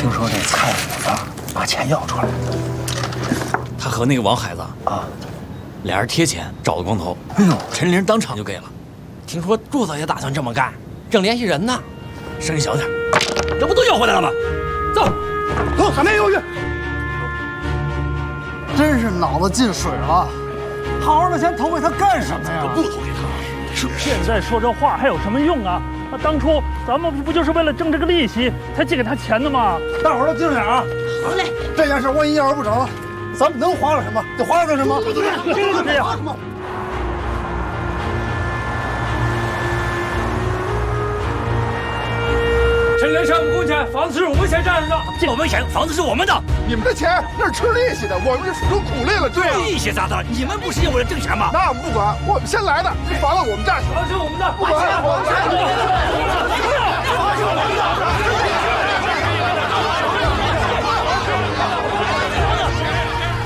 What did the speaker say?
听说这蔡虎子把钱要出来了。 他和那个王海子啊， 俩人贴钱找的光头。 哎呦， 陈玲当场就给了。听说柱子也打算这么干，正联系人呢。声音小点，这不都要回来了吗？走， 走，咱们有约。 真是脑子进水了，好好的钱投给他干什么呀？ 不投给他。 现在说这话还有什么用啊？那当初咱们不就是为了挣这个利息才借给他钱的吗？ 大伙儿都听着啊！ 好嘞， 这件事万一要是不成，咱们能花了什么？得花了干什么？ 就这样。 陈连上不公钱，房子是我们先占的，我们钱，房子是我们的。 你们的钱那是吃利息的，我们是付出苦力了。对啊， 利息咋的？你们不是为了挣钱吗？ 那我们不管，我们先来的，你罚到我们这儿去。 房子是我们的， 不管，我们